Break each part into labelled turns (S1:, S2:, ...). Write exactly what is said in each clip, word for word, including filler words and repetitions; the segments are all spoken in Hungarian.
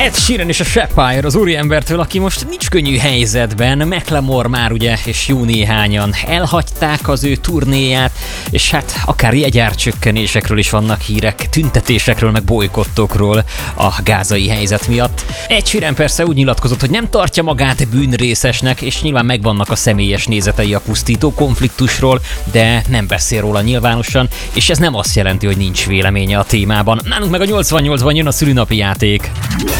S1: Ed Sheeran és a Sapphire az úriembertől, aki most nincs könnyű helyzetben. Macklemore már ugye, és jó néhányan elhagyták az ő turnéját, és hát akár jegyárcsökkenésekről is vannak hírek, tüntetésekről, meg bolykottokról a gázai helyzet miatt. Ed Sheeran persze úgy nyilatkozott, hogy nem tartja magát bűnrészesnek, és nyilván megvannak a személyes nézetei a pusztító konfliktusról, de nem beszél róla nyilvánosan, és ez nem azt jelenti, hogy nincs véleménye a témában. Nálunk meg a nyolcvannyolcban jön a szülinapi játék.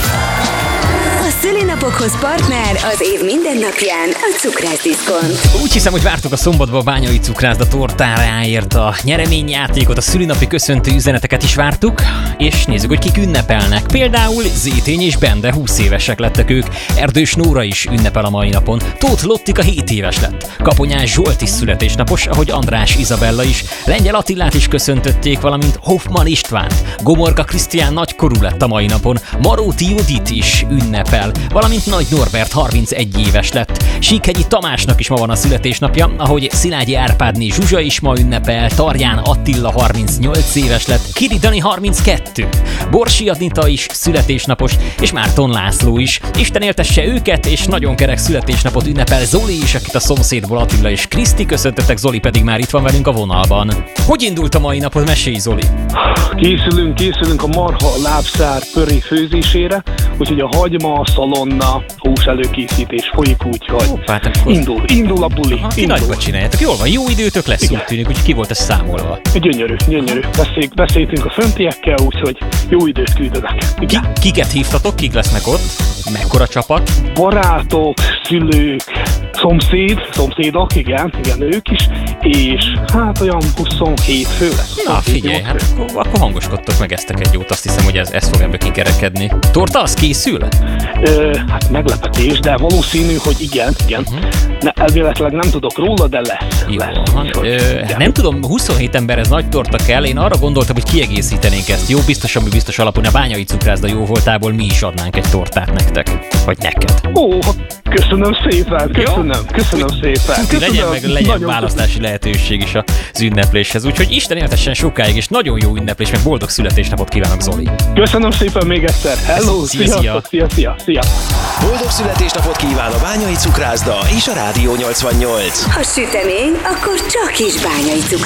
S2: A szülinapokhoz partner az év minden napján a Cukrászdiszkont.
S1: Úgy hiszem, hogy vártuk a szombatba a Bányai Cukrászda tortáráért a nyereményjátékot, a szülinapi köszöntő üzeneteket is vártuk, és nézzük, hogy kik ünnepelnek. Például Zétény és Bende, húsz évesek lettek ők, Erdős Nóra is ünnepel a mai napon, Tóth Lottika hét éves lett, Kaponyás Zsolt is születésnapos, ahogy András Izabella is, Lengyel Attilát is köszöntötték, valamint Hoffman Istvánt, Gomorka Krisztián nagykorú lett a mai napon, Maróti Judit is ünnepel, valamint Nagy Norbert harmincegy éves lett. Síkhegyi Tamásnak is ma van a születésnapja, ahogy Szilágyi Árpádné Zsuzsa is ma ünnepel, Tarján Attila harmincnyolc éves lett, Kiri Dani harminckettő, Borsi Anita is születésnapos, és Márton László is. Isten éltesse őket, és nagyon kerek születésnapot ünnepel Zoli is, akit a szomszédból Attila és Kriszti köszöntetek, Zoli pedig már itt van velünk a vonalban. Hogy indult a mai napod? Mesélj, Zoli!
S3: Készülünk, készülünk a marha lábszár pöré főzésére, úgyhogy a hagyma, szalonna, hús előkészítés folyik, úgyhogy
S1: Hoppá, akkor...
S3: indul, indul a buli.
S1: Aha, ti
S3: indul.
S1: nagyba csináljátok. Jól van, jó időtök lesz,
S3: Igen.
S1: úgy tűnik, hogy ki volt ez számolva.
S3: Gyönyörű, gyönyörű. Beszél, beszéltünk a föntiekkel, úgyhogy jó időt küldenek.
S1: Ki, kiket hívtatok, kik lesznek ott? Mekkora csapat?
S3: Barátok, szülők, szomszéd, szomszédok, igen, igen, ők is, és hát olyan huszonhét fő lesz.
S1: Na figyelj, hát akkor, akkor hangoskodtok meg eztek egy jót, azt hiszem, hogy ez, ez fog ebből kikerekedni. Torta, az készül?
S3: Ö, hát meglepetés, de valószínű, hogy igen, igen. Uh-huh. Ne, elméletileg nem tudok róla, de lesz.
S1: Jó,
S3: lesz.
S1: van. Ö, nem tudom, huszonhét ember, ez nagy torta kell. Én arra gondoltam, hogy kiegészítenénk ezt. Jó, biztos, ami biztos alapon a Bányai Cukrászda jó voltából mi is adnánk egy tortát nektek. Vagy neked.
S3: Ó, köszönöm szépen, köszönöm, köszönöm szépen.
S1: Köszönöm. Legyen meg legyen
S3: Nagyon
S1: választási lehetőség is az ünnepléshez. Úgyhogy Isten éltessen sokáig, és nagyon jó ünneplés, meg boldog születésnapot kívánok, Zoli.
S3: Köszönöm szépen még egyszer. Hello,
S1: Szia,
S3: szia,
S1: szia.
S3: szia, szia, szia.
S4: Boldog születésnapot kíván a Bányai Cukrászda és a Rádió nyolcvannyolc.
S2: Ha sütemény, akkor csak is Bányai Cukrászda.